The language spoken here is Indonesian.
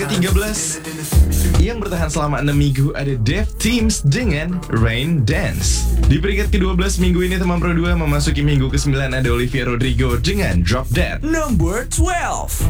ke-13. Yang bertahan selama 6 minggu ada Dev Teams dengan Rain Dance. Di peringkat ke-12 minggu ini teman Pro 2 memasuki minggu ke-9 ada Olivia Rodrigo dengan Drop Dead. Number 12.